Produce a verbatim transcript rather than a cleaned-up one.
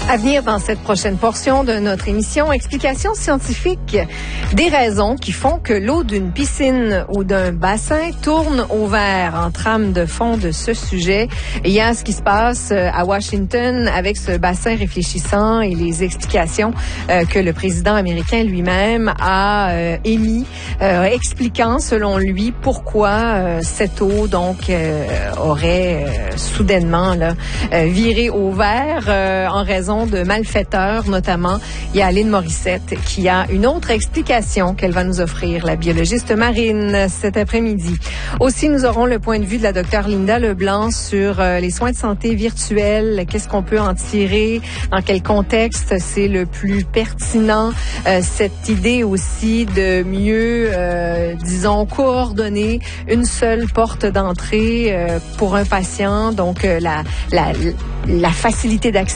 À venir dans cette prochaine portion de notre émission, explication scientifique des raisons qui font que l'eau d'une piscine ou d'un bassin tourne au vert. En trame de fond de ce sujet, il y a ce qui se passe à Washington avec ce bassin réfléchissant et les explications euh, que le président américain lui-même a euh, émis, euh, expliquant selon lui pourquoi euh, cette eau donc euh, aurait euh, soudainement là, euh, viré au vert euh, en raison de malfaiteurs, notamment. Il y a Aline Morissette qui a une autre explication qu'elle va nous offrir, la biologiste marine, cet après-midi. Aussi, nous aurons le point de vue de la docteure Linda Leblanc sur euh, les soins de santé virtuels. Qu'est-ce qu'on peut en tirer? Dans quel contexte c'est le plus pertinent? Euh, cette idée aussi de mieux, euh, disons, coordonner une seule porte d'entrée euh, pour un patient. Donc, euh, la, la, la facilité d'accès